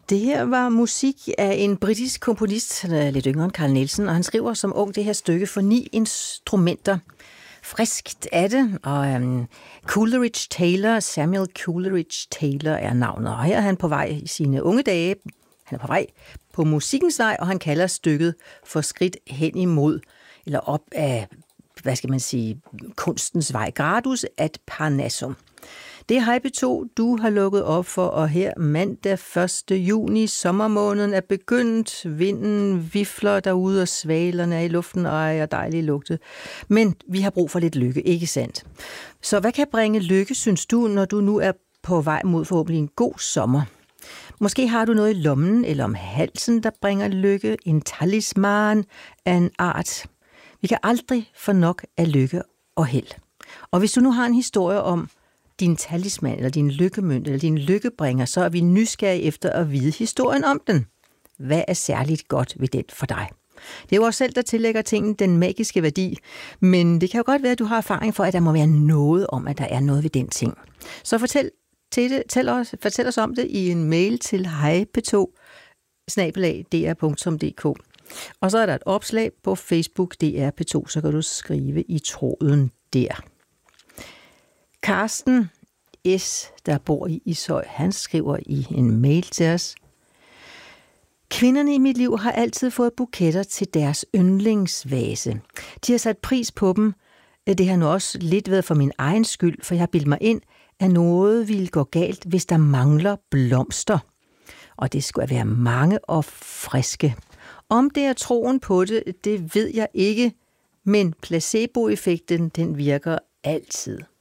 Det her var musik af en britisk komponist, han er lidt yngre end Carl Nielsen, og han skriver som ung det her stykke for 9 instrumenter. Friskt er det, og Coleridge Taylor, Samuel Coleridge Taylor er navnet, og her er han på vej i sine unge dage. Han er på vej på musikkens vej, og han kalder stykket for skridt hen imod, eller op af, hvad skal man sige, kunstens vej, gradus ad Parnassum. Det er Hej P2, du har lukket op for, og her mandag 1. juni, sommermåneden er begyndt, vinden vifler derude, og svalerne er i luften, og er dejlige lugte. Men vi har brug for lidt lykke, ikke sandt? Så hvad kan bringe lykke, synes du, når du nu er på vej mod forhåbentlig en god sommer? Måske har du noget i lommen eller om halsen, der bringer lykke, en talisman af en art. Vi kan aldrig få nok af lykke og held. Og hvis du nu har en historie om din talisman, eller din lykkemønt, eller din lykkebringer, så er vi nysgerrige efter at vide historien om den. Hvad er særligt godt ved den for dig? Det er jo også selv, der tillægger tingen den magiske værdi, men det kan jo godt være, at du har erfaring for, at der må være noget om, at der er noget ved den ting. Så fortæl os om det i en mail til hejp2@dr.dk. Og så er der et opslag på Facebook DR P2, så kan du skrive i tråden der. Carsten S., der bor i Ishøj, han skriver i en mail til os: Kvinderne i mit liv har altid fået buketter til deres yndlingsvase. De har sat pris på dem. Det har nu også lidt været for min egen skyld, for jeg har bildt mig ind, at noget ville gå galt, hvis der mangler blomster. Og det skulle være mange og friske. Om det er troen på det, det ved jeg ikke, men placeboeffekten, den virker altid.